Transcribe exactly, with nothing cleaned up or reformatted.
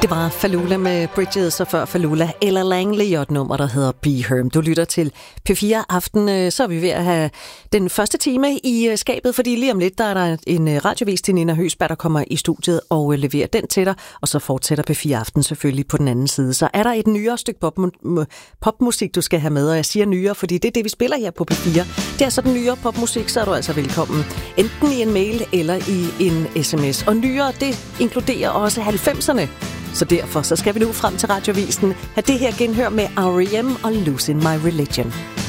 Det var Falula med Bridges, og før Falula Ella Langley og et nummer, der hedder Be Her. Du lytter til P fire Aften, så er vi ved at have den første time i skabet, fordi lige om lidt, der er der en radiovis til Nina Høsberg, der kommer i studiet og leverer den til dig, og så fortsætter P fire Aften selvfølgelig på den anden side. Så er der et nyere stykke pop- popmusik, du skal have med, og jeg siger nyere, fordi det er det, vi spiller her på P fire. Det er sådan nyere popmusik, så er du altså velkommen. Enten i en mail eller i en sms. Og nyere, det inkluderer også halvfemserne. Så derfor så skal vi nu frem til radiovisen have det her genhør med R E M og Losing My Religion.